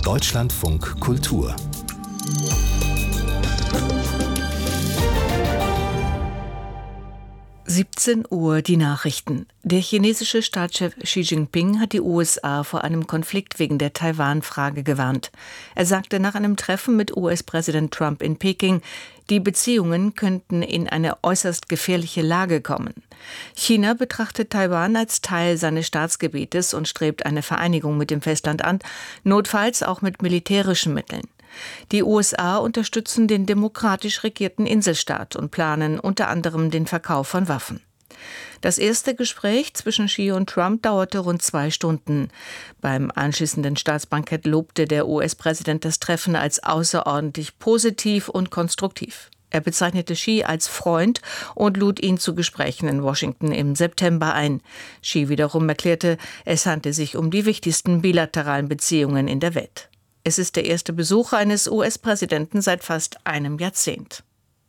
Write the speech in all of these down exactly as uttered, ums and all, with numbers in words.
Deutschlandfunk Kultur. siebzehn Uhr die Nachrichten. Der chinesische Staatschef Xi Jinping hat die U S A vor einem Konflikt wegen der Taiwan-Frage gewarnt. Er sagte nach einem Treffen mit U S-Präsident Trump in Peking, die Beziehungen könnten in eine äußerst gefährliche Lage kommen. China betrachtet Taiwan als Teil seines Staatsgebietes und strebt eine Vereinigung mit dem Festland an, notfalls auch mit militärischen Mitteln. Die U S A unterstützen den demokratisch regierten Inselstaat und planen unter anderem den Verkauf von Waffen. Das erste Gespräch zwischen Xi und Trump dauerte rund zwei Stunden. Beim anschließenden Staatsbankett lobte der U S-Präsident das Treffen als außerordentlich positiv und konstruktiv. Er bezeichnete Xi als Freund und lud ihn zu Gesprächen in Washington im September ein. Xi wiederum erklärte, es handle sich um die wichtigsten bilateralen Beziehungen in der Welt. Es ist der erste Besuch eines U S-Präsidenten seit fast einem Jahrzehnt.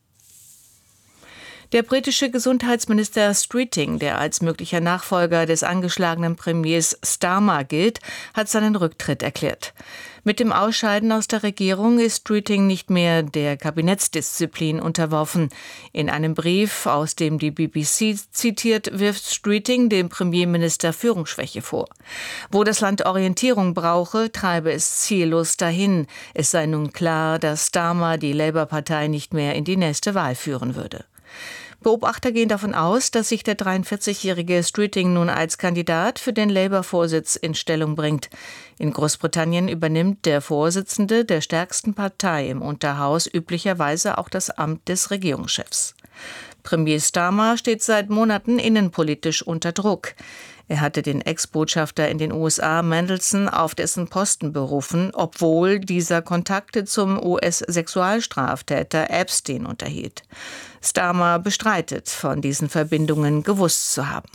Der britische Gesundheitsminister Streeting, der als möglicher Nachfolger des angeschlagenen Premiers Starmer gilt, hat seinen Rücktritt erklärt. Mit dem Ausscheiden aus der Regierung ist Streeting nicht mehr der Kabinettsdisziplin unterworfen. In einem Brief, aus dem die B B C zitiert, wirft Streeting dem Premierminister Führungsschwäche vor. Wo das Land Orientierung brauche, treibe es ziellos dahin. Es sei nun klar, dass Starmer die Labour-Partei nicht mehr in die nächste Wahl führen würde. Beobachter gehen davon aus, dass sich der dreiundvierzigjährige Streeting nun als Kandidat für den Labour-Vorsitz in Stellung bringt. In Großbritannien übernimmt der Vorsitzende der stärksten Partei im Unterhaus üblicherweise auch das Amt des Regierungschefs. Premier Starmer steht seit Monaten innenpolitisch unter Druck. Er hatte den Ex-Botschafter in den U S A Mandelson auf dessen Posten berufen, obwohl dieser Kontakte zum U S-Sexualstraftäter Epstein unterhielt. Starmer bestreitet, von diesen Verbindungen gewusst zu haben.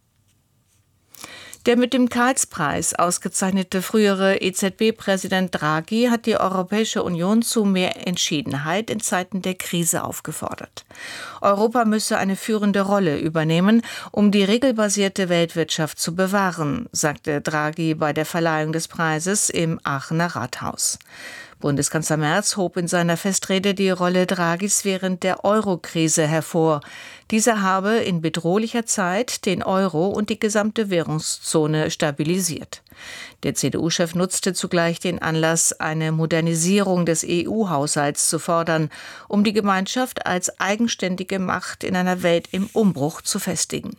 Der mit dem Karlspreis ausgezeichnete frühere E Z B-Präsident Draghi hat die Europäische Union zu mehr Entschiedenheit in Zeiten der Krise aufgefordert. Europa müsse eine führende Rolle übernehmen, um die regelbasierte Weltwirtschaft zu bewahren, sagte Draghi bei der Verleihung des Preises im Aachener Rathaus. Bundeskanzler Merz hob in seiner Festrede die Rolle Draghis während der Euro-Krise hervor. Dieser habe in bedrohlicher Zeit den Euro und die gesamte Währungszone stabilisiert. Der C D U-Chef nutzte zugleich den Anlass, eine Modernisierung des E U-Haushalts zu fordern, um die Gemeinschaft als eigenständige Macht in einer Welt im Umbruch zu festigen.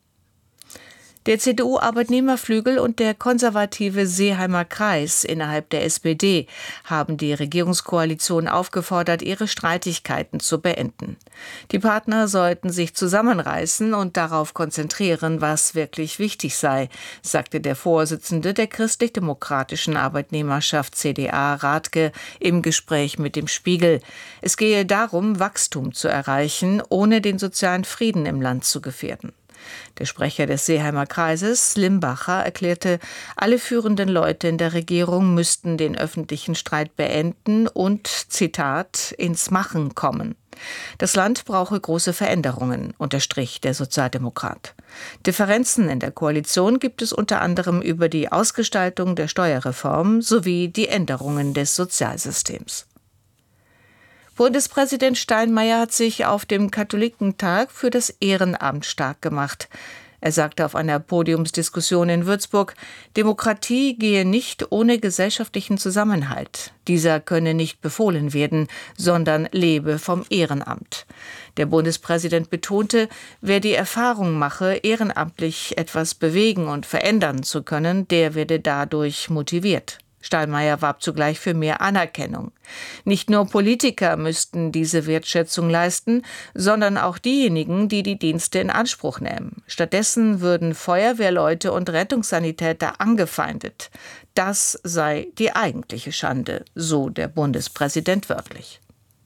Der C D U-Arbeitnehmerflügel und der konservative Seeheimer Kreis innerhalb der S P D haben die Regierungskoalition aufgefordert, ihre Streitigkeiten zu beenden. Die Partner sollten sich zusammenreißen und darauf konzentrieren, was wirklich wichtig sei, sagte der Vorsitzende der christlich-demokratischen Arbeitnehmerschaft C D A, Rathke, im Gespräch mit dem Spiegel. Es gehe darum, Wachstum zu erreichen, ohne den sozialen Frieden im Land zu gefährden. Der Sprecher des Seeheimer Kreises, Limbacher, erklärte, alle führenden Leute in der Regierung müssten den öffentlichen Streit beenden und, Zitat, ins Machen kommen. Das Land brauche große Veränderungen, unterstrich der Sozialdemokrat. Differenzen in der Koalition gibt es unter anderem über die Ausgestaltung der Steuerreform sowie die Änderungen des Sozialsystems. Bundespräsident Steinmeier hat sich auf dem Katholikentag für das Ehrenamt stark gemacht. Er sagte auf einer Podiumsdiskussion in Würzburg, Demokratie gehe nicht ohne gesellschaftlichen Zusammenhalt. Dieser könne nicht befohlen werden, sondern lebe vom Ehrenamt. Der Bundespräsident betonte, wer die Erfahrung mache, ehrenamtlich etwas bewegen und verändern zu können, der werde dadurch motiviert. Steinmeier warb zugleich für mehr Anerkennung. Nicht nur Politiker müssten diese Wertschätzung leisten, sondern auch diejenigen, die die Dienste in Anspruch nehmen. Stattdessen würden Feuerwehrleute und Rettungssanitäter angefeindet. Das sei die eigentliche Schande, so der Bundespräsident wörtlich.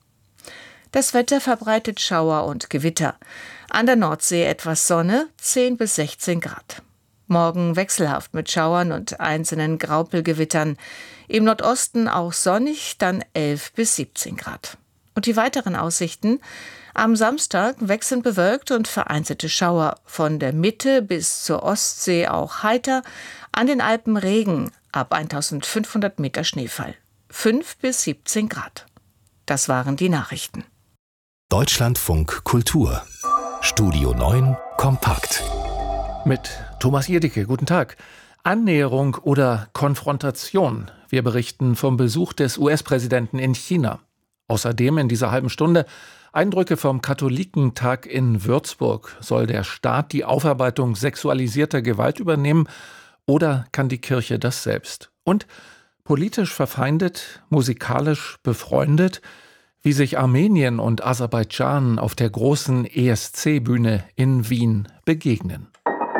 Das Wetter verbreitet Schauer und Gewitter. An der Nordsee etwas Sonne, zehn bis sechzehn Grad. Morgen wechselhaft mit Schauern und einzelnen Graupelgewittern. Im Nordosten auch sonnig, dann elf bis siebzehn Grad. Und die weiteren Aussichten: Am Samstag wechselnd bewölkt und vereinzelte Schauer. Von der Mitte bis zur Ostsee auch heiter. An den Alpen Regen, ab eintausendfünfhundert Meter Schneefall. fünf bis siebzehn Grad. Das waren die Nachrichten. Deutschlandfunk Kultur. Studio neun kompakt. Mit Thomas Jedicke. Guten Tag. Annäherung oder Konfrontation? Wir berichten vom Besuch des U S-Präsidenten in China. Außerdem in dieser halben Stunde Eindrücke vom Katholikentag in Würzburg. Soll der Staat die Aufarbeitung sexualisierter Gewalt übernehmen oder kann die Kirche das selbst? Und politisch verfeindet, musikalisch befreundet, wie sich Armenien und Aserbaidschan auf der großen E S C-Bühne in Wien begegnen.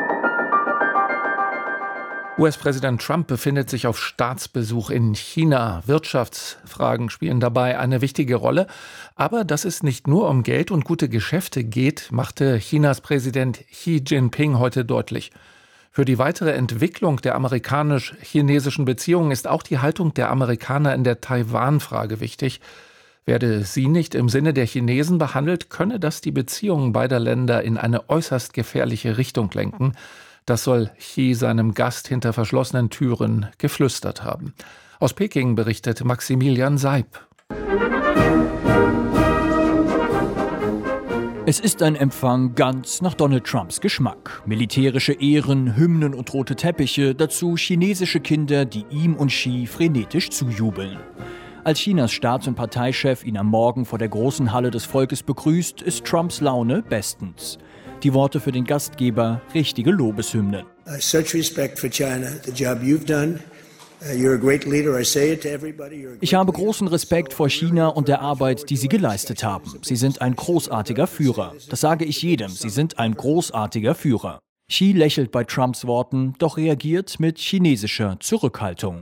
U S-Präsident Trump befindet sich auf Staatsbesuch in China. Wirtschaftsfragen spielen dabei eine wichtige Rolle. Aber dass es nicht nur um Geld und gute Geschäfte geht, machte Chinas Präsident Xi Jinping heute deutlich. Für die weitere Entwicklung der amerikanisch-chinesischen Beziehungen ist auch die Haltung der Amerikaner in der Taiwan-Frage wichtig. Werde sie nicht im Sinne der Chinesen behandelt, könne das die Beziehungen beider Länder in eine äußerst gefährliche Richtung lenken. Das soll Xi seinem Gast hinter verschlossenen Türen geflüstert haben. Aus Peking berichtet Maximilian Seib. Es ist ein Empfang ganz nach Donald Trumps Geschmack. Militärische Ehren, Hymnen und rote Teppiche, dazu chinesische Kinder, die ihm und Xi frenetisch zujubeln. Als Chinas Staats- und Parteichef ihn am Morgen vor der großen Halle des Volkes begrüßt, ist Trumps Laune bestens. Die Worte für den Gastgeber, richtige Lobeshymnen. Ich habe großen Respekt vor China und der Arbeit, die Sie geleistet haben. Sie sind ein großartiger Führer. Das sage ich jedem. Sie sind ein großartiger Führer. Xi lächelt bei Trumps Worten, doch reagiert mit chinesischer Zurückhaltung.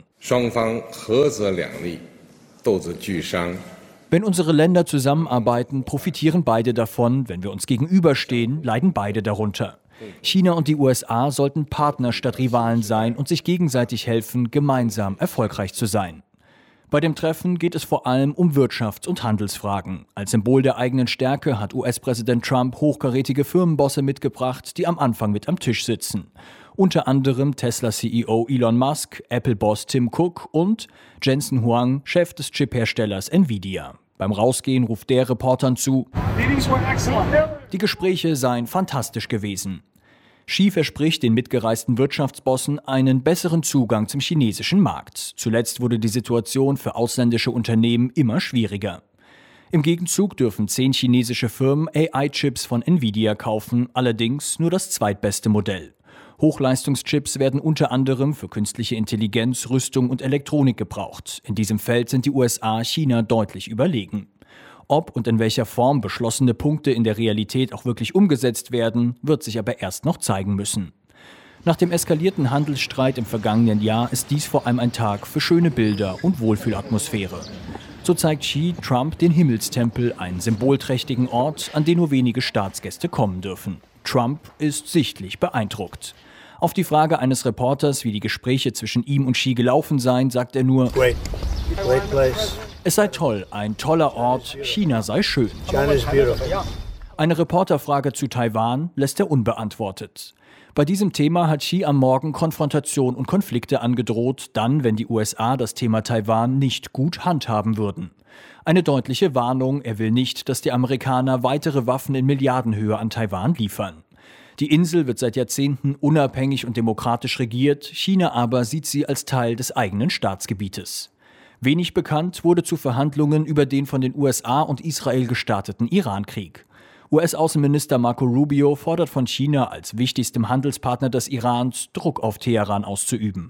Wenn unsere Länder zusammenarbeiten, profitieren beide davon. Wenn wir uns gegenüberstehen, leiden beide darunter. China und die U S A sollten Partner statt Rivalen sein und sich gegenseitig helfen, gemeinsam erfolgreich zu sein. Bei dem Treffen geht es vor allem um Wirtschafts- und Handelsfragen. Als Symbol der eigenen Stärke hat U S-Präsident Trump hochkarätige Firmenbosse mitgebracht, die am Anfang mit am Tisch sitzen. Unter anderem Tesla-C E O Elon Musk, Apple-Boss Tim Cook und Jensen Huang, Chef des Chipherstellers Nvidia. Beim Rausgehen ruft der Reportern zu: Die Gespräche seien fantastisch gewesen. Xi verspricht den mitgereisten Wirtschaftsbossen einen besseren Zugang zum chinesischen Markt. Zuletzt wurde die Situation für ausländische Unternehmen immer schwieriger. Im Gegenzug dürfen zehn chinesische Firmen A I-Chips von Nvidia kaufen, allerdings nur das zweitbeste Modell. Hochleistungschips werden unter anderem für künstliche Intelligenz, Rüstung und Elektronik gebraucht. In diesem Feld sind die U S A China deutlich überlegen. Ob und in welcher Form beschlossene Punkte in der Realität auch wirklich umgesetzt werden, wird sich aber erst noch zeigen müssen. Nach dem eskalierten Handelsstreit im vergangenen Jahr ist dies vor allem ein Tag für schöne Bilder und Wohlfühlatmosphäre. So zeigt Xi Trump den Himmelstempel, einen symbolträchtigen Ort, an den nur wenige Staatsgäste kommen dürfen. Trump ist sichtlich beeindruckt. Auf die Frage eines Reporters, wie die Gespräche zwischen ihm und Xi gelaufen seien, sagt er nur: Great. Great place. Es sei toll, ein toller Ort, China sei schön. Eine Reporterfrage zu Taiwan lässt er unbeantwortet. Bei diesem Thema hat Xi am Morgen Konfrontation und Konflikte angedroht, dann, wenn die U S A das Thema Taiwan nicht gut handhaben würden. Eine deutliche Warnung, er will nicht, dass die Amerikaner weitere Waffen in Milliardenhöhe an Taiwan liefern. Die Insel wird seit Jahrzehnten unabhängig und demokratisch regiert, China aber sieht sie als Teil des eigenen Staatsgebietes. Wenig bekannt wurde zu Verhandlungen über den von den U S A und Israel gestarteten Irankrieg. U S-Außenminister Marco Rubio fordert von China als wichtigstem Handelspartner des Irans, Druck auf Teheran auszuüben.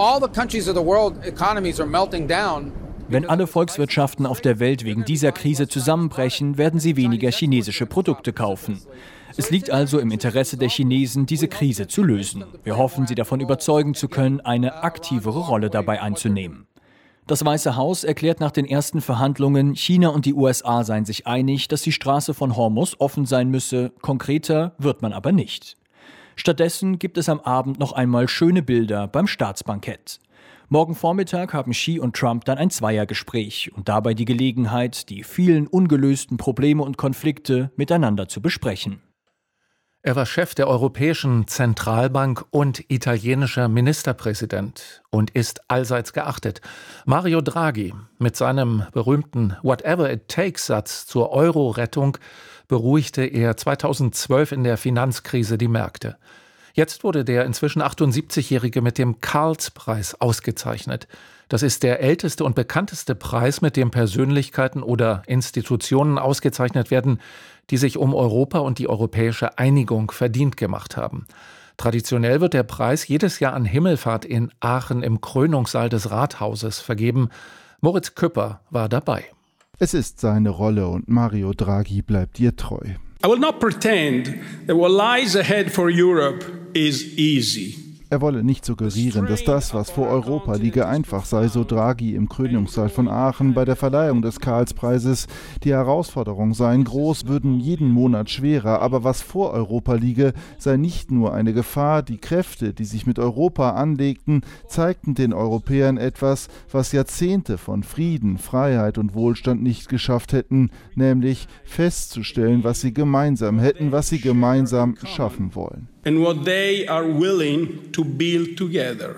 Wenn alle Volkswirtschaften auf der Welt wegen dieser Krise zusammenbrechen, werden sie weniger chinesische Produkte kaufen. Es liegt also im Interesse der Chinesen, diese Krise zu lösen. Wir hoffen, sie davon überzeugen zu können, eine aktivere Rolle dabei einzunehmen. Das Weiße Haus erklärt nach den ersten Verhandlungen, China und die U S A seien sich einig, dass die Straße von Hormuz offen sein müsse. Konkreter wird man aber nicht. Stattdessen gibt es am Abend noch einmal schöne Bilder beim Staatsbankett. Morgen Vormittag haben Xi und Trump dann ein Zweiergespräch und dabei die Gelegenheit, die vielen ungelösten Probleme und Konflikte miteinander zu besprechen. Er war Chef der Europäischen Zentralbank und italienischer Ministerpräsident und ist allseits geachtet. Mario Draghi mit seinem berühmten Whatever-it-takes-Satz zur Euro-Rettung beruhigte er zweitausendzwölf in der Finanzkrise die Märkte. Jetzt wurde der inzwischen achtundsiebzigjährige mit dem Karlspreis ausgezeichnet. Das ist der älteste und bekannteste Preis, mit dem Persönlichkeiten oder Institutionen ausgezeichnet werden, die sich um Europa und die europäische Einigung verdient gemacht haben. Traditionell wird der Preis jedes Jahr an Himmelfahrt in Aachen im Krönungssaal des Rathauses vergeben. Moritz Küpper war dabei. Es ist seine Rolle und Mario Draghi bleibt ihr treu. I will not pretend that what lies ahead for Europe is easy. Er wolle nicht suggerieren, dass das, was vor Europa liege, einfach sei, so Draghi im Krönungssaal von Aachen bei der Verleihung des Karlspreises. Die Herausforderungen seien groß, würden jeden Monat schwerer, aber was vor Europa liege, sei nicht nur eine Gefahr. Die Kräfte, die sich mit Europa anlegten, zeigten den Europäern etwas, was Jahrzehnte von Frieden, Freiheit und Wohlstand nicht geschafft hätten, nämlich festzustellen, was sie gemeinsam hätten, was sie gemeinsam schaffen wollen. And what they are willing to build together.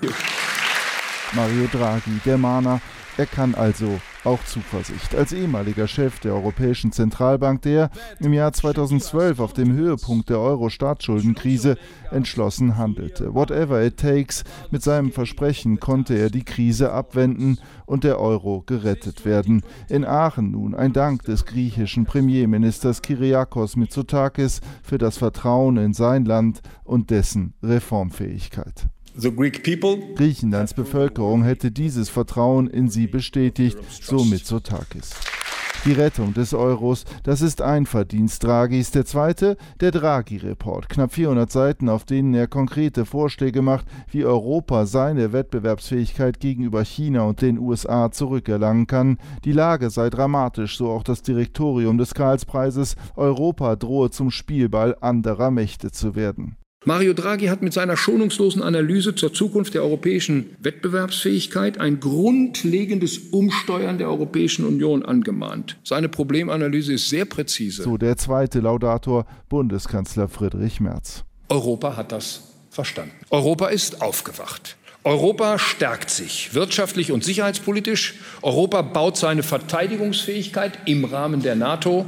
Mario Draghi, der Mahner, er kann also auch Zuversicht. Als ehemaliger Chef der Europäischen Zentralbank, der im Jahr zweitausendzwölf auf dem Höhepunkt der Euro-Staatsschuldenkrise entschlossen handelte. Whatever it takes, mit seinem Versprechen konnte er die Krise abwenden und der Euro gerettet werden. In Aachen nun ein Dank des griechischen Premierministers Kyriakos Mitsotakis für das Vertrauen in sein Land und dessen Reformfähigkeit. The Greek people. Griechenlands Bevölkerung hätte dieses Vertrauen in sie bestätigt, so Mitsotakis. Die Rettung des Euros, das ist ein Verdienst Draghis. Der zweite, der Draghi-Report. Knapp vierhundert Seiten, auf denen er konkrete Vorschläge macht, wie Europa seine Wettbewerbsfähigkeit gegenüber China und den U S A zurückerlangen kann. Die Lage sei dramatisch, so auch das Direktorium des Karlspreises. Europa drohe zum Spielball anderer Mächte zu werden. Mario Draghi hat mit seiner schonungslosen Analyse zur Zukunft der europäischen Wettbewerbsfähigkeit ein grundlegendes Umsteuern der Europäischen Union angemahnt. Seine Problemanalyse ist sehr präzise. So der zweite Laudator, Bundeskanzler Friedrich Merz. Europa hat das verstanden. Europa ist aufgewacht. Europa stärkt sich wirtschaftlich und sicherheitspolitisch. Europa baut seine Verteidigungsfähigkeit im Rahmen der NATO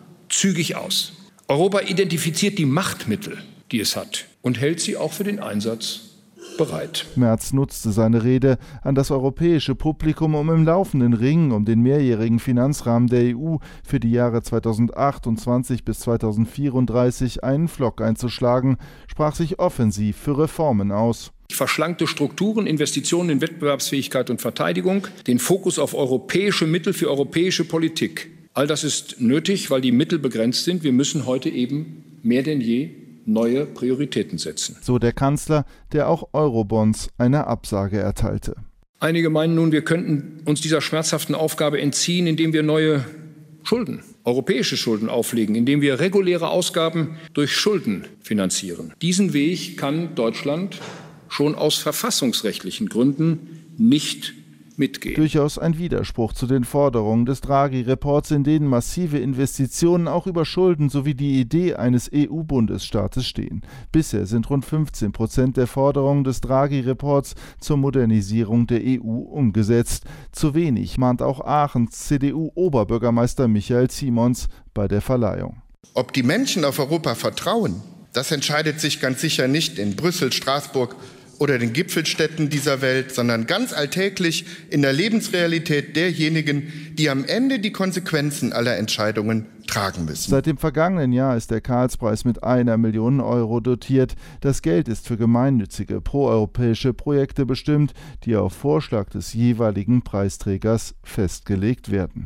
zügig aus. Europa identifiziert die Machtmittel, die es hat, und hält sie auch für den Einsatz bereit. Merz nutzte seine Rede an das europäische Publikum, um im laufenden Ringen um den mehrjährigen Finanzrahmen der E U für die Jahre zweitausendachtundzwanzig bis zweitausendvierunddreißig einen Pflock einzuschlagen, sprach sich offensiv für Reformen aus. Verschlankte Strukturen, Investitionen in Wettbewerbsfähigkeit und Verteidigung, den Fokus auf europäische Mittel für europäische Politik. All das ist nötig, weil die Mittel begrenzt sind. Wir müssen heute eben mehr denn je neue Prioritäten setzen. So der Kanzler, der auch Eurobonds eine Absage erteilte. Einige meinen nun, wir könnten uns dieser schmerzhaften Aufgabe entziehen, indem wir neue Schulden, europäische Schulden auflegen, indem wir reguläre Ausgaben durch Schulden finanzieren. Diesen Weg kann Deutschland schon aus verfassungsrechtlichen Gründen nicht mitgehen. Durchaus ein Widerspruch zu den Forderungen des Draghi-Reports, in denen massive Investitionen auch über Schulden sowie die Idee eines E U-Bundesstaates stehen. Bisher sind rund fünfzehn Prozent der Forderungen des Draghi-Reports zur Modernisierung der E U umgesetzt. Zu wenig, mahnt auch Aachens C D U-Oberbürgermeister Michael Simons bei der Verleihung. Ob die Menschen auf Europa vertrauen, das entscheidet sich ganz sicher nicht in Brüssel, Straßburg oder den Gipfelstädten dieser Welt, sondern ganz alltäglich in der Lebensrealität derjenigen, die am Ende die Konsequenzen aller Entscheidungen tragen müssen. Seit dem vergangenen Jahr ist der Karlspreis mit einer Million Euro dotiert. Das Geld ist für gemeinnützige proeuropäische Projekte bestimmt, die auf Vorschlag des jeweiligen Preisträgers festgelegt werden.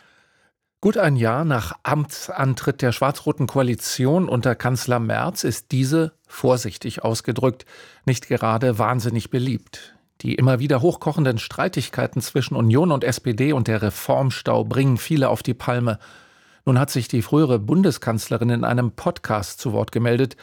Gut ein Jahr nach Amtsantritt der schwarz-roten Koalition unter Kanzler Merz ist diese, vorsichtig ausgedrückt, nicht gerade wahnsinnig beliebt. Die immer wieder hochkochenden Streitigkeiten zwischen Union und S P D und der Reformstau bringen viele auf die Palme. Nun hat sich die frühere Bundeskanzlerin in einem Podcast zu Wort gemeldet.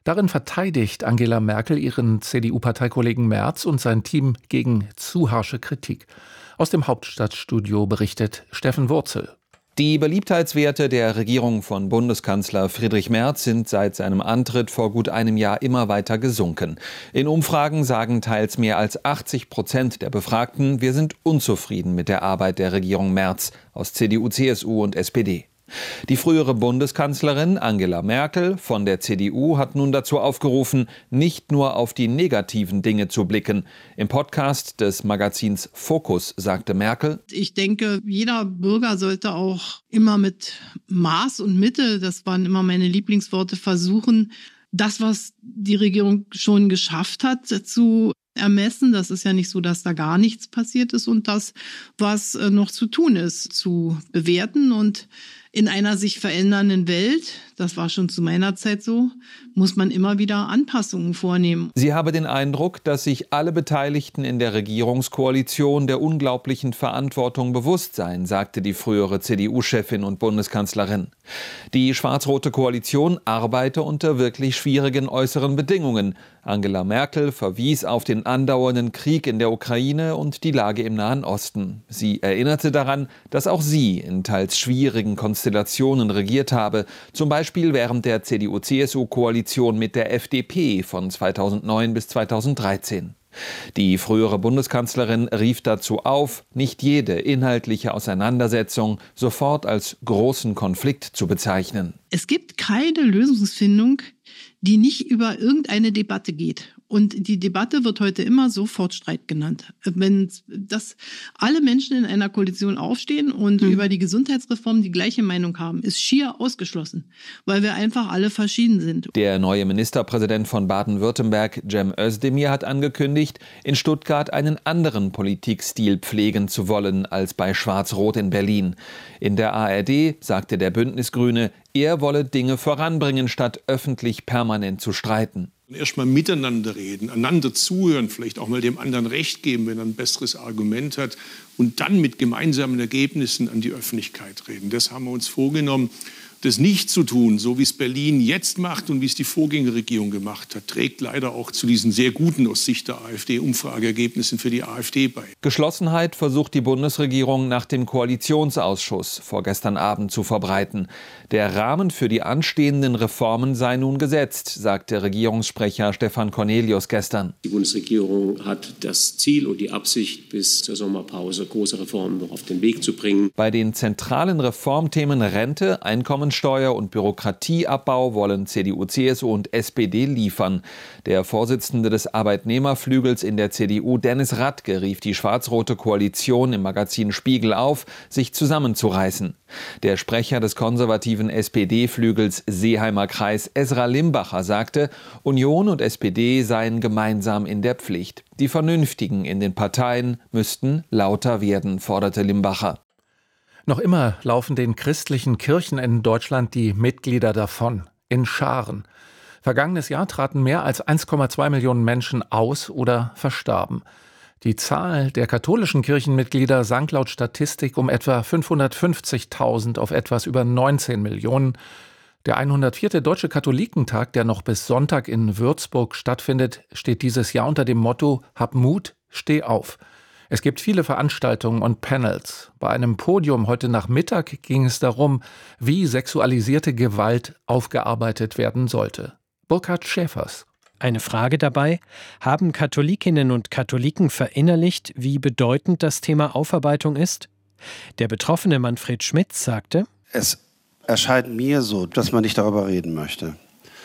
Darin verteidigt Angela Merkel ihren C D U-Parteikollegen Merz und sein Team gegen zu harsche Kritik. Aus dem Hauptstadtstudio berichtet Steffen Wurzel. Die Beliebtheitswerte der Regierung von Bundeskanzler Friedrich Merz sind seit seinem Antritt vor gut einem Jahr immer weiter gesunken. In Umfragen sagen teils mehr als achtzig Prozent der Befragten, wir sind unzufrieden mit der Arbeit der Regierung Merz aus C D U, C S U und S P D. Die frühere Bundeskanzlerin Angela Merkel von der C D U hat nun dazu aufgerufen, nicht nur auf die negativen Dinge zu blicken. Im Podcast des Magazins Focus sagte Merkel: Ich denke, jeder Bürger sollte auch immer mit Maß und Mitte, das waren immer meine Lieblingsworte, versuchen, das, was die Regierung schon geschafft hat, zu ermessen. Das ist ja nicht so, dass da gar nichts passiert ist, und das, was noch zu tun ist, zu bewerten. Und in einer sich verändernden Welt, das war schon zu meiner Zeit so, muss man immer wieder Anpassungen vornehmen. Sie habe den Eindruck, dass sich alle Beteiligten in der Regierungskoalition der unglaublichen Verantwortung bewusst seien, sagte die frühere C D U-Chefin und Bundeskanzlerin. Die schwarz-rote Koalition arbeite unter wirklich schwierigen äußeren Bedingungen. Angela Merkel verwies auf den andauernden Krieg in der Ukraine und die Lage im Nahen Osten. Sie erinnerte daran, dass auch sie in teils schwierigen Konstellationen regiert habe, zum Beispiel während der C D U C S U-Koalition mit der F D P von zweitausendneun bis zweitausenddreizehn. Die frühere Bundeskanzlerin rief dazu auf, nicht jede inhaltliche Auseinandersetzung sofort als großen Konflikt zu bezeichnen. Es gibt keine Lösungsfindung, die nicht über irgendeine Debatte geht. Und die Debatte wird heute immer Sofortstreit genannt. Wenn das alle Menschen in einer Koalition aufstehen und mhm. über die Gesundheitsreform die gleiche Meinung haben, ist schier ausgeschlossen, weil wir einfach alle verschieden sind. Der neue Ministerpräsident von Baden-Württemberg, Cem Özdemir, hat angekündigt, in Stuttgart einen anderen Politikstil pflegen zu wollen als bei Schwarz-Rot in Berlin. In der A R D sagte der Bündnisgrüne, er wolle Dinge voranbringen, statt öffentlich permanent zu streiten. Erstmal miteinander reden, einander zuhören, vielleicht auch mal dem anderen Recht geben, wenn er ein besseres Argument hat, und dann mit gemeinsamen Ergebnissen an die Öffentlichkeit reden. Das haben wir uns vorgenommen. Das nicht zu tun, so wie es Berlin jetzt macht und wie es die Vorgängerregierung gemacht hat, trägt leider auch zu diesen sehr guten, aus Sicht der AfD, Umfrageergebnissen für die AfD bei. Geschlossenheit versucht die Bundesregierung nach dem Koalitionsausschuss vorgestern Abend zu verbreiten. Der Rahmen für die anstehenden Reformen sei nun gesetzt, sagte Regierungssprecher Stefan Cornelius gestern. Die Bundesregierung hat das Ziel und die Absicht, bis zur Sommerpause große Reformen noch auf den Weg zu bringen. Bei den zentralen Reformthemen Rente, Einkommen Steuer- und Bürokratieabbau wollen C D U, C S U und S P D liefern. Der Vorsitzende des Arbeitnehmerflügels in der C D U, Dennis Radke, rief die schwarz-rote Koalition im Magazin Spiegel auf, sich zusammenzureißen. Der Sprecher des konservativen S P D-Flügels Seeheimer Kreis, Esra Limbacher, sagte, Union und S P D seien gemeinsam in der Pflicht. Die Vernünftigen in den Parteien müssten lauter werden, forderte Limbacher. Noch immer laufen den christlichen Kirchen in Deutschland die Mitglieder davon, in Scharen. Vergangenes Jahr traten mehr als eins Komma zwei Millionen Menschen aus oder verstarben. Die Zahl der katholischen Kirchenmitglieder sank laut Statistik um etwa fünfhundertfünfzigtausend auf etwas über neunzehn Millionen. Der hundertvierte Deutsche Katholikentag, der noch bis Sonntag in Würzburg stattfindet, steht dieses Jahr unter dem Motto »Hab Mut, steh auf«. Es gibt viele Veranstaltungen und Panels. Bei einem Podium heute Nachmittag ging es darum, wie sexualisierte Gewalt aufgearbeitet werden sollte. Burkhard Schäfers. Eine Frage dabei: Haben Katholikinnen und Katholiken verinnerlicht, wie bedeutend das Thema Aufarbeitung ist? Der betroffene Manfred Schmitz sagte: Es erscheint mir so, dass man nicht darüber reden möchte.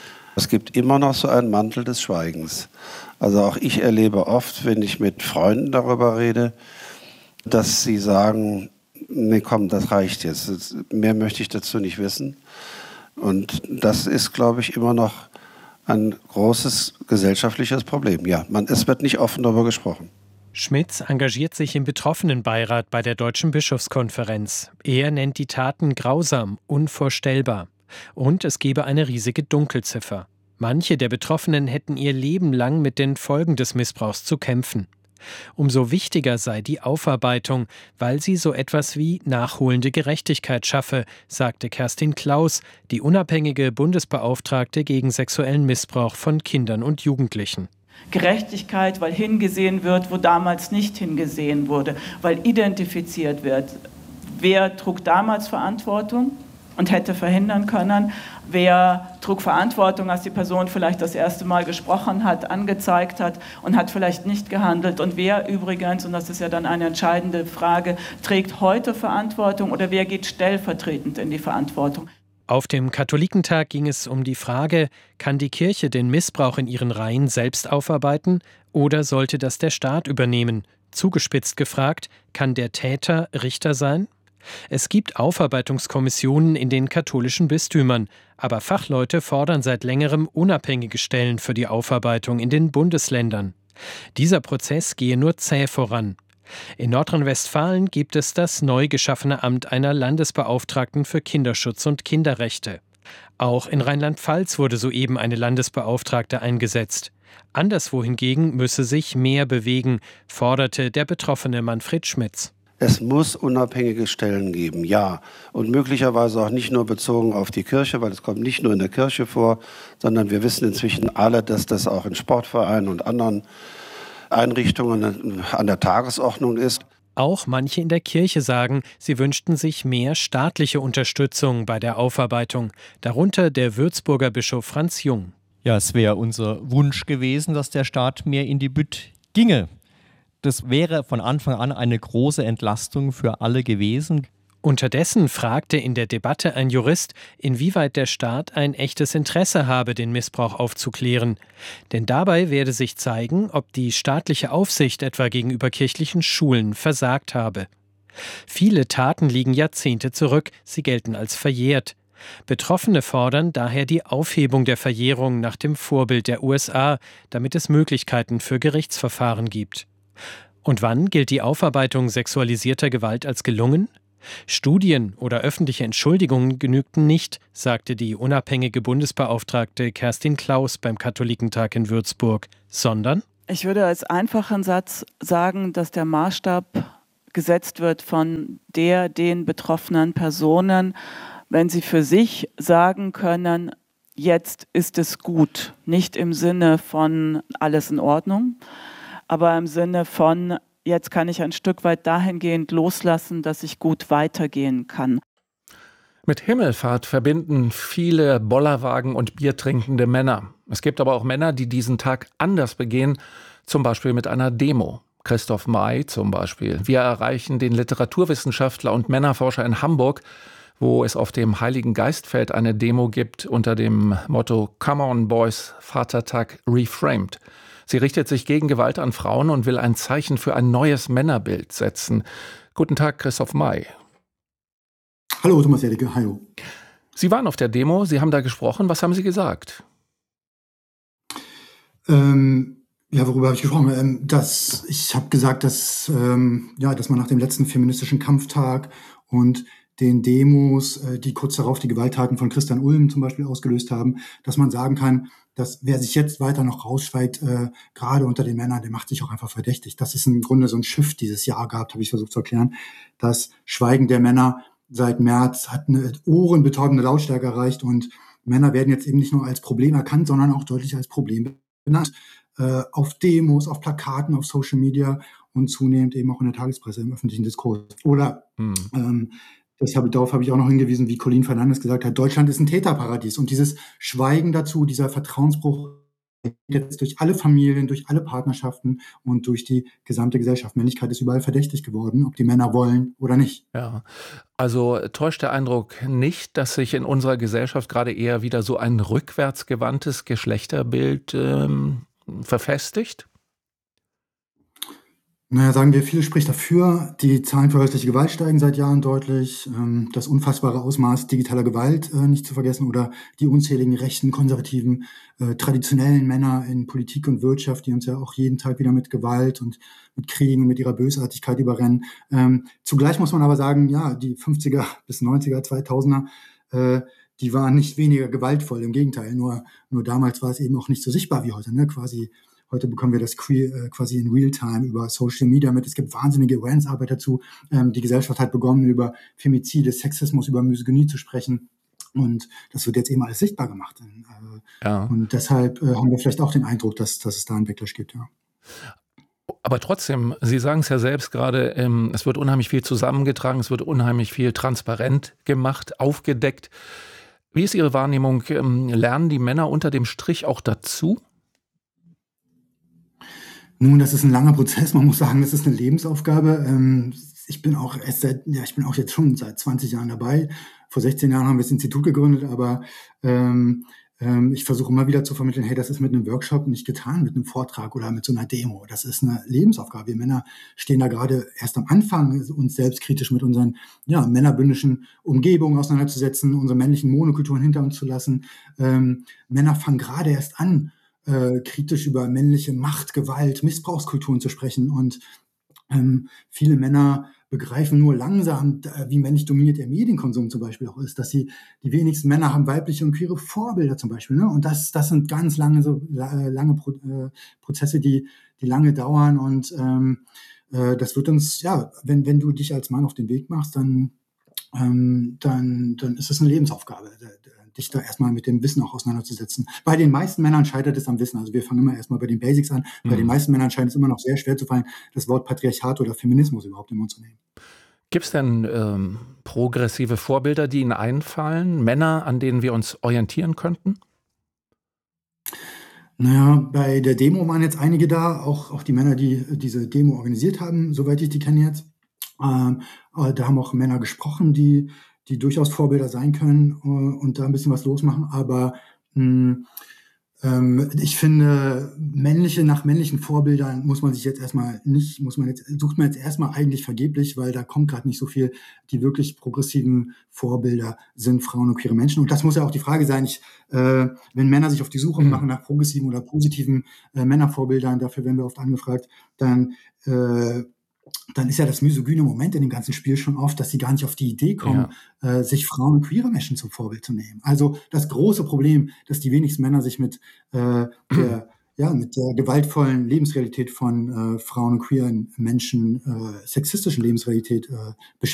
Es gibt immer noch so einen Mantel des Schweigens. Also auch ich erlebe oft, wenn ich mit Freunden darüber rede, dass sie sagen, nee komm, das reicht jetzt, mehr möchte ich dazu nicht wissen. Und das ist, glaube ich, immer noch ein großes gesellschaftliches Problem. Ja, man, es wird nicht offen darüber gesprochen. Schmitz engagiert sich im Betroffenenbeirat bei der Deutschen Bischofskonferenz. Er nennt die Taten grausam, unvorstellbar. Und es gebe eine riesige Dunkelziffer. Manche der Betroffenen hätten ihr Leben lang mit den Folgen des Missbrauchs zu kämpfen. Umso wichtiger sei die Aufarbeitung, weil sie so etwas wie nachholende Gerechtigkeit schaffe, sagte Kerstin Klaus, die unabhängige Bundesbeauftragte gegen sexuellen Missbrauch von Kindern und Jugendlichen. Gerechtigkeit, weil hingesehen wird, wo damals nicht hingesehen wurde, weil identifiziert wird, wer trug damals Verantwortung und hätte verhindern können, wer trug Verantwortung, als die Person vielleicht das erste Mal gesprochen hat, angezeigt hat und hat vielleicht nicht gehandelt, und wer übrigens, und das ist ja dann eine entscheidende Frage, trägt heute Verantwortung oder wer geht stellvertretend in die Verantwortung. Auf dem Katholikentag ging es um die Frage, kann die Kirche den Missbrauch in ihren Reihen selbst aufarbeiten oder sollte das der Staat übernehmen? Zugespitzt gefragt, kann der Täter Richter sein? Es gibt Aufarbeitungskommissionen in den katholischen Bistümern, aber Fachleute fordern seit längerem unabhängige Stellen für die Aufarbeitung in den Bundesländern. Dieser Prozess gehe nur zäh voran. In Nordrhein-Westfalen gibt es das neu geschaffene Amt einer Landesbeauftragten für Kinderschutz und Kinderrechte. Auch in Rheinland-Pfalz wurde soeben eine Landesbeauftragte eingesetzt. Anderswo hingegen müsse sich mehr bewegen, forderte der betroffene Manfred Schmitz. Es muss unabhängige Stellen geben, ja. Und möglicherweise auch nicht nur bezogen auf die Kirche, weil es kommt nicht nur in der Kirche vor, sondern wir wissen inzwischen alle, dass das auch in Sportvereinen und anderen Einrichtungen an der Tagesordnung ist. Auch manche in der Kirche sagen, sie wünschten sich mehr staatliche Unterstützung bei der Aufarbeitung, darunter der Würzburger Bischof Franz Jung. Ja, es wäre unser Wunsch gewesen, dass der Staat mehr in die Bütt ginge. Das wäre von Anfang an eine große Entlastung für alle gewesen. Unterdessen fragte in der Debatte ein Jurist, inwieweit der Staat ein echtes Interesse habe, den Missbrauch aufzuklären. Denn dabei werde sich zeigen, ob die staatliche Aufsicht etwa gegenüber kirchlichen Schulen versagt habe. Viele Taten liegen Jahrzehnte zurück, sie gelten als verjährt. Betroffene fordern daher die Aufhebung der Verjährung nach dem Vorbild der U S A, damit es Möglichkeiten für Gerichtsverfahren gibt. Und wann gilt die Aufarbeitung sexualisierter Gewalt als gelungen? Studien oder öffentliche Entschuldigungen genügten nicht, sagte die unabhängige Bundesbeauftragte Kerstin Klaus beim Katholikentag in Würzburg, sondern? Ich würde als einfachen Satz sagen, dass der Maßstab gesetzt wird von der, den betroffenen Personen, wenn sie für sich sagen können, jetzt ist es gut. Nicht im Sinne von alles in Ordnung, aber im Sinne von, jetzt kann ich ein Stück weit dahingehend loslassen, dass ich gut weitergehen kann. Mit Himmelfahrt verbinden viele Bollerwagen und biertrinkende Männer. Es gibt aber auch Männer, die diesen Tag anders begehen, zum Beispiel mit einer Demo. Christoph May zum Beispiel. Wir erreichen den Literaturwissenschaftler und Männerforscher in Hamburg, wo es auf dem Heiligen Geistfeld eine Demo gibt unter dem Motto Come on Boys, Vatertag reframed. Sie richtet sich gegen Gewalt an Frauen und will ein Zeichen für ein neues Männerbild setzen. Guten Tag, Christoph May. Hallo, Thomas Jedicke. Hallo. Sie waren auf der Demo, Sie haben da gesprochen. Was haben Sie gesagt? Ähm, ja, worüber habe ich gesprochen? Ähm, dass, ich habe gesagt, dass, ähm, ja, dass man nach dem letzten feministischen Kampftag und den Demos, äh, die kurz darauf die Gewalttaten von Christian Ulm zum Beispiel ausgelöst haben, dass man sagen kann, dass wer sich jetzt weiter noch rausschweigt, äh, gerade unter den Männern, der macht sich auch einfach verdächtig. Das ist im Grunde so ein Shift dieses Jahr gehabt, habe ich versucht zu erklären. Das Schweigen der Männer seit März hat eine ohrenbetäubende Lautstärke erreicht und Männer werden jetzt eben nicht nur als Problem erkannt, sondern auch deutlich als Problem benannt. Äh, auf Demos, auf Plakaten, auf Social Media und zunehmend eben auch in der Tagespresse, im öffentlichen Diskurs. Oder hm. ähm, Das habe, darauf habe ich auch noch hingewiesen, wie Colin Fernandes gesagt hat, Deutschland ist ein Täterparadies. Und dieses Schweigen dazu, dieser Vertrauensbruch jetzt durch alle Familien, durch alle Partnerschaften und durch die gesamte Gesellschaft. Männlichkeit ist überall verdächtig geworden, ob die Männer wollen oder nicht. Ja, also täuscht der Eindruck nicht, dass sich in unserer Gesellschaft gerade eher wieder so ein rückwärtsgewandtes Geschlechterbild ähm, verfestigt? Naja, sagen wir, viel spricht dafür. Die Zahlen für häusliche Gewalt steigen seit Jahren deutlich. Das unfassbare Ausmaß digitaler Gewalt nicht zu vergessen oder die unzähligen rechten, konservativen, traditionellen Männer in Politik und Wirtschaft, die uns ja auch jeden Tag wieder mit Gewalt und mit Kriegen und mit ihrer Bösartigkeit überrennen. Zugleich muss man aber sagen, ja, die fünfziger bis neunziger, zweitausender, die waren nicht weniger gewaltvoll. Im Gegenteil, nur, nur damals war es eben auch nicht so sichtbar wie heute, ne? Quasi heute bekommen wir das äh, quasi in Realtime über Social Media mit. Es gibt wahnsinnige Awareness-Arbeit dazu. Ähm, die Gesellschaft hat begonnen, über Femizide, Sexismus, über Misogynie zu sprechen. Und das wird jetzt eben alles sichtbar gemacht. Äh, ja. Und deshalb äh, haben wir vielleicht auch den Eindruck, dass, dass es da einen Backlash gibt, ja. Aber trotzdem, Sie sagen es ja selbst gerade, ähm, es wird unheimlich viel zusammengetragen, es wird unheimlich viel transparent gemacht, aufgedeckt. Wie ist Ihre Wahrnehmung? Ähm, lernen die Männer unter dem Strich auch dazu? Nun, das ist ein langer Prozess. Man muss sagen, das ist eine Lebensaufgabe. Ähm, ich bin auch erst seit, ja, ich bin auch jetzt schon seit zwanzig Jahren dabei. Vor sechzehn Jahren haben wir das Institut gegründet, aber ähm, ähm, ich versuche immer wieder zu vermitteln, hey, das ist mit einem Workshop nicht getan, mit einem Vortrag oder mit so einer Demo. Das ist eine Lebensaufgabe. Wir Männer stehen da gerade erst am Anfang, uns selbstkritisch mit unseren ja, männerbündischen Umgebungen auseinanderzusetzen, unsere männlichen Monokulturen hinter uns zu lassen. Ähm, Männer fangen gerade erst an, äh, kritisch über männliche Macht, Gewalt, Missbrauchskulturen zu sprechen. Und ähm, viele Männer begreifen nur langsam, wie männlich dominiert der Medienkonsum zum Beispiel auch ist, dass sie, die wenigsten Männer haben weibliche und queere Vorbilder zum Beispiel, ne? Und das, das sind ganz lange, so lange Pro, äh, Prozesse, die, die lange dauern und ähm, äh, das wird uns, ja, wenn, wenn du dich als Mann auf den Weg machst, dann, ähm, dann, dann ist es eine Lebensaufgabe, dich da erstmal mit dem Wissen auch auseinanderzusetzen. Bei den meisten Männern scheitert es am Wissen. Also wir fangen immer erstmal bei den Basics an. Mhm. Bei den meisten Männern scheint es immer noch sehr schwer zu fallen, das Wort Patriarchat oder Feminismus überhaupt im Mund zu nehmen. Gibt es denn ähm, progressive Vorbilder, die Ihnen einfallen? Männer, an denen wir uns orientieren könnten? Naja, bei der Demo waren jetzt einige da, auch, auch die Männer, die diese Demo organisiert haben, soweit ich die kenne jetzt. Ähm, da haben auch Männer gesprochen, die die durchaus Vorbilder sein können äh, und da ein bisschen was losmachen. Aber mh, ähm, ich finde, männliche nach männlichen Vorbildern muss man sich jetzt erstmal nicht, muss man jetzt, sucht man jetzt erstmal eigentlich vergeblich, weil da kommt gerade nicht so viel. Die wirklich progressiven Vorbilder sind Frauen und queere Menschen. Und das muss ja auch die Frage sein, ich, äh, wenn Männer sich auf die Suche machen nach progressiven oder positiven äh, Männervorbildern, dafür werden wir oft angefragt, dann äh, dann ist ja das misogyne Moment in dem ganzen Spiel schon oft, dass sie gar nicht auf die Idee kommen, ja. äh, sich Frauen und queere Menschen zum Vorbild zu nehmen. Also das große Problem, dass die wenigsten Männer sich mit, äh, der, ja, mit der gewaltvollen Lebensrealität von äh, Frauen und queeren Menschen, äh, sexistischen Lebensrealität äh, beschäftigen.